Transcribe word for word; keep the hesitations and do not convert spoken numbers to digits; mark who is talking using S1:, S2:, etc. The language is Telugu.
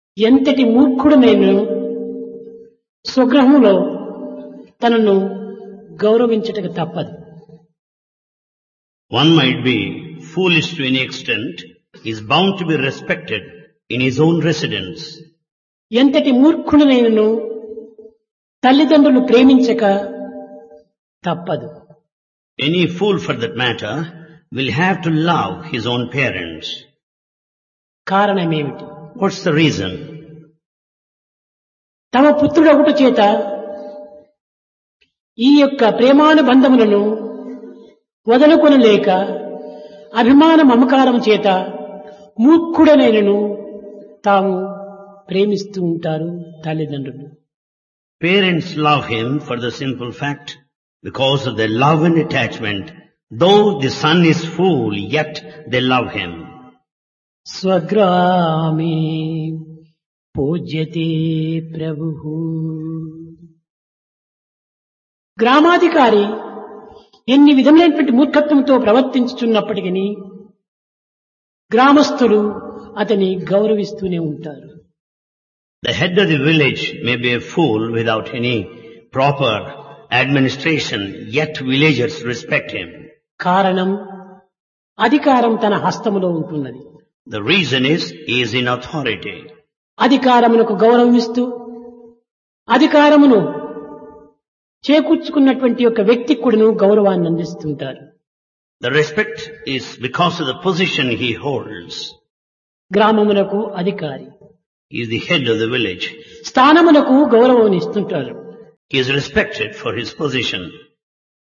S1: ఎంతటి మూర్ఖుడు నేను స్వగృహంలో తనను గౌరవించటకు తప్పదు.
S2: One might be foolish to any extent, is bound to be respected in his own residence.
S1: ఎంతటి మూర్ఖుడు నేను తల్లిదండ్రులు ప్రేమించక తప్పదు.
S2: Any fool for that matter will have to love his own parents.
S1: కారణమేమిటి?
S2: What's the reason?
S1: తమ పుత్రుడు ఒకటి చేత ఈ యొక్క ప్రేమానుబంధములను వదలుకొనలేక అభిమాన మమకారం చేత మూర్ఖుడనైనను తాము ప్రేమిస్తూ ఉంటారు తల్లిదండ్రులు.
S2: Parents love him for the simple fact, because of their love and attachment, though the son is fool, yet they love him.
S1: స్వగ్రామే పూజ్యతే ప్రభుః. గ్రామాధికారి ఎన్ని విధములైనటువంటి మూర్ఖత్వంతో ప్రవర్తించుతున్నప్పటికీ గ్రామస్తులు అతని గౌరవిస్తూనే ఉంటారు.
S2: The head of the village may be a fool without any proper administration, yet villagers respect him.
S1: కారణం అధికారం తన హస్తములో ఉంటున్నది.
S2: The reason is he is in authority.
S1: అధికారమునకు గౌరవమిస్తూ అధికారమును చేకూర్చుకున్నటువంటి యొక్క వ్యక్తి కూడాను గౌరవాన్ని అందిస్తుంటారు.
S2: The respect is because of the position he holds.
S1: గ్రామమునకు అధికారి,
S2: He is the head of the village.
S1: స్థానమునకు గౌరవం ఇస్తుంటారు.
S2: He is respected for his position.